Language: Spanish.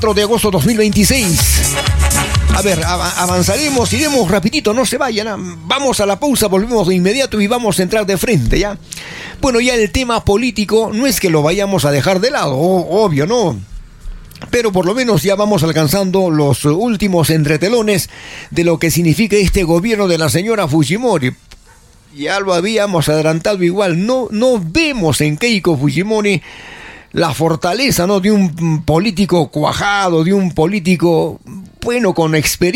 4 de agosto 2026. A ver, avanzaremos, iremos rapidito, no se vayan. Vamos a la pausa, volvemos de inmediato y vamos a entrar de frente, ¿ya? Bueno, ya el tema político no es que lo vayamos a dejar de lado, obvio, ¿no? Pero por lo menos ya vamos alcanzando los últimos entretelones de lo que significa este gobierno de la señora Fujimori. Ya lo habíamos adelantado igual, no vemos en Keiko Fujimori la fortaleza, ¿no?, de un político cuajado, de un político, bueno, con experiencia.